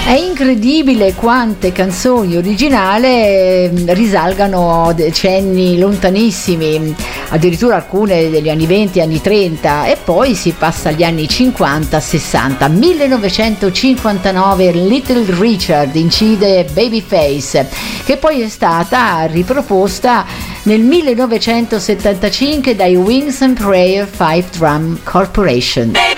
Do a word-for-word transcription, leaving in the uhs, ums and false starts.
È incredibile quante canzoni originali risalgano a decenni lontanissimi, addirittura alcune degli anni venti, anni trenta, e poi si passa agli anni cinquanta sessanta. millenovecentocinquantanove Little Richard incide Babyface, che poi è stata riproposta nel millenovecentosettantacinque dai Wings and Prayer Five Drum Corporation.